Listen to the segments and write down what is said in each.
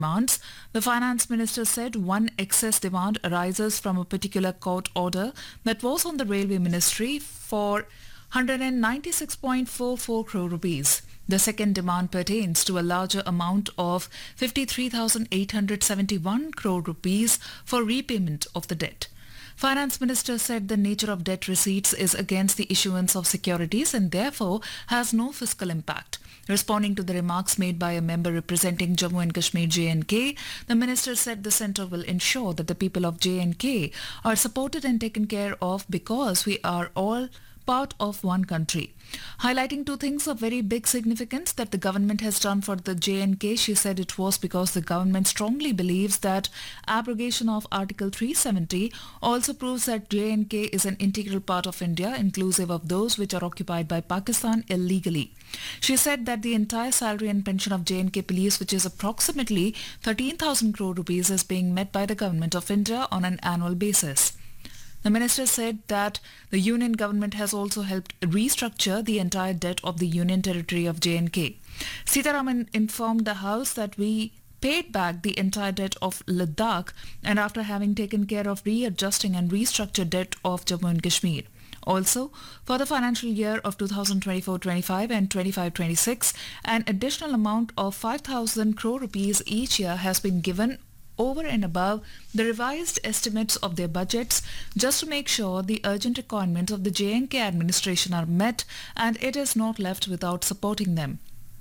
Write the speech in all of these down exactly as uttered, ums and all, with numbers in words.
demands. The finance minister said one excess demand arises from a particular court order that was on the railway ministry for one hundred ninety-six point four four crore rupees. The second demand pertains to a larger amount of fifty-three thousand eight hundred seventy-one crore rupees for repayment of the debt. Finance Minister said the nature of debt receipts is against the issuance of securities and therefore has no fiscal impact. Responding to the remarks made by a member representing Jammu and Kashmir J and K, the minister said the centre will ensure that the people of J and K are supported and taken care of because we are all part of one country. Highlighting two things of very big significance that the government has done for the J and K, she said it was because the government strongly believes that abrogation of Article three seventy also proves that J and K is an integral part of India, inclusive of those which are occupied by Pakistan illegally. She said that the entire salary and pension of J and K police, which is approximately thirteen thousand crore rupees, is being met by the government of India on an annual basis. The minister said that the union government has also helped restructure the entire debt of the union territory of J and K. Sitaraman informed the House that we paid back the entire debt of Ladakh and after having taken care of readjusting and restructured debt of Jammu and Kashmir. Also, for the financial year of two thousand twenty-four twenty-five and twenty-five twenty-six, an additional amount of five thousand crore rupees each year has been given over and above the revised estimates of their budgets just to make sure the urgent requirements of the J and K administration are met and it is not left without supporting them.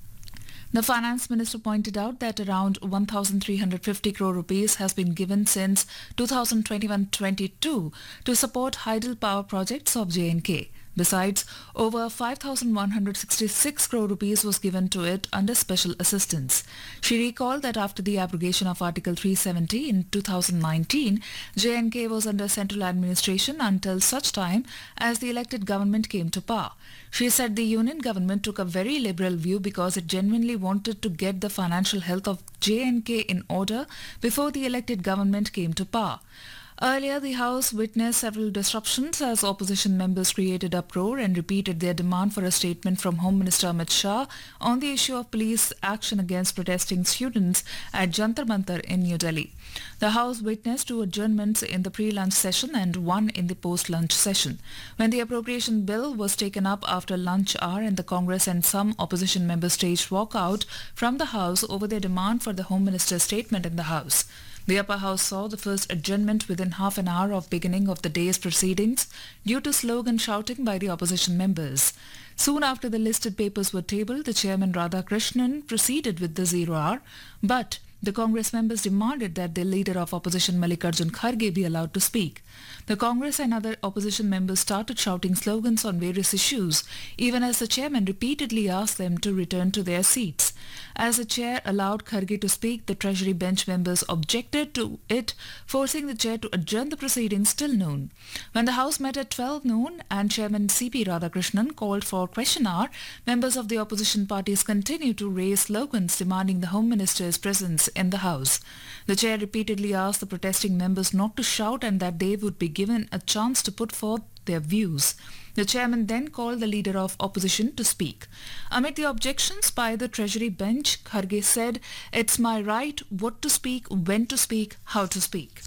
The finance minister pointed out that around one thousand three hundred fifty crore rupees has been given since two thousand twenty-one twenty-two to support hydel power projects of J and K. Besides, over five thousand one hundred sixty-six crore rupees was given to it under special assistance. She recalled that after the abrogation of Article three seventy in two thousand nineteen, J and K was under central administration until such time as the elected government came to power. She said the union government took a very liberal view because it genuinely wanted to get the financial health of J and K in order before the elected government came to power. Earlier, the House witnessed several disruptions as opposition members created uproar and repeated their demand for a statement from Home Minister Amit Shah on the issue of police action against protesting students at Jantar Mantar in New Delhi. The House witnessed two adjournments in the pre-lunch session and one in the post-lunch session. When the appropriation bill was taken up after lunch hour and the Congress and some opposition members staged walkout from the House over their demand for the Home Minister's statement in the House. The upper house saw the first adjournment within half an hour of beginning of the day's proceedings due to slogan shouting by the opposition members. Soon after the listed papers were tabled, the chairman Radhakrishnan proceeded with the zero hour, but the Congress members demanded that the leader of opposition Mallikarjun Kharge be allowed to speak. The Congress and other opposition members started shouting slogans on various issues, even as the chairman repeatedly asked them to return to their seats. As the chair allowed Kharge to speak, the Treasury bench members objected to it, forcing the chair to adjourn the proceedings till noon. When the House met at twelve noon and Chairman C P Radhakrishnan called for question hour, members of the opposition parties continued to raise slogans demanding the Home Minister's presence in the House. The chair repeatedly asked the protesting members not to shout and that they would be given a chance to put forth their views. The chairman then called the leader of opposition to speak. Amid the objections by the Treasury bench, Kharge said, "It's my right what to speak, when to speak, how to speak."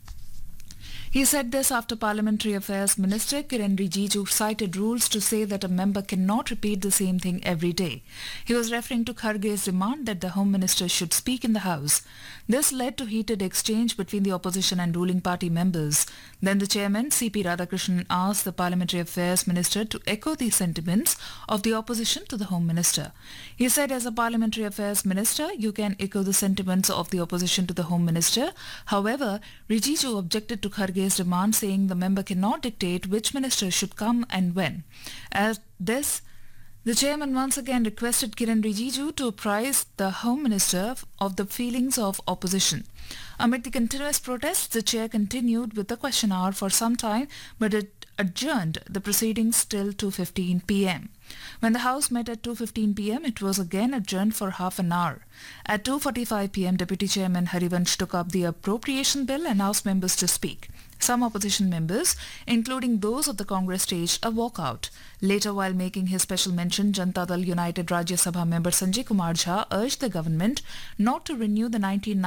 He said this after Parliamentary Affairs Minister Kiren Rijiju cited rules to say that a member cannot repeat the same thing every day. He was referring to Kharge's demand that the Home Minister should speak in the House. This led to heated exchange between the opposition and ruling party members. Then the chairman, C P Radhakrishnan, asked the Parliamentary Affairs Minister to echo the sentiments of the opposition to the Home Minister. He said, as a Parliamentary Affairs Minister, you can echo the sentiments of the opposition to the Home Minister. However, Rijiju objected to Kharge demand, saying the member cannot dictate which minister should come and when. At this, the chairman once again requested Kiren Rijiju to apprise the Home Minister of the feelings of opposition. Amid the continuous protests, the chair continued with the question hour for some time, but it adjourned the proceedings till two fifteen p m When the House met at two fifteen p m, it was again adjourned for half an hour. At two forty-five p m, Deputy Chairman Harivansh took up the appropriation bill and asked members to speak. Some opposition members, including those of the Congress, staged a walkout. Later, while making his special mention, Janata Dal United Rajya Sabha member Sanjay Kumar Jha urged the government not to renew the nineteen